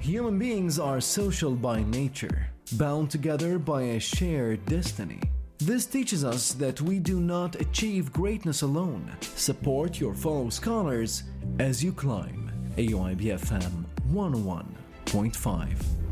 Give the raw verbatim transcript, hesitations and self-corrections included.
Human beings are social by nature, bound together by a shared destiny. This teaches us that we do not achieve greatness alone. Support your fellow scholars as you climb. A U I B F M one oh one point five.